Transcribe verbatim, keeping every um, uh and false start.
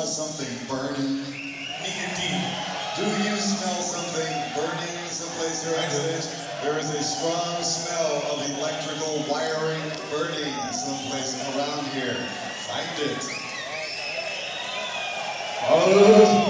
something burning? Nicotine. Do you smell something burning someplace here on stage? There is a strong smell of electrical wiring burning someplace around here. Find it. Oh.